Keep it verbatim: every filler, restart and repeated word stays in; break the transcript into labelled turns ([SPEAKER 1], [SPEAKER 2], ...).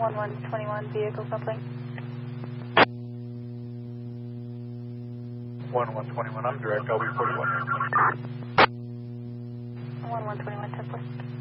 [SPEAKER 1] one one twenty-one, vehicle coupling.
[SPEAKER 2] one one twenty-one, I'm direct, I'll be forty-one here.
[SPEAKER 1] one one twenty-one, Templar.